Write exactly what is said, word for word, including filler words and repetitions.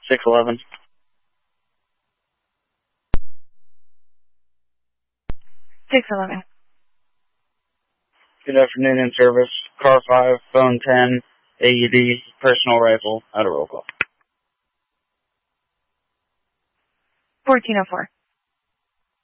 six eleven. six eleven. Good afternoon, in service. Car five, phone ten, A U D, personal rifle, out of roll call. fourteen oh four.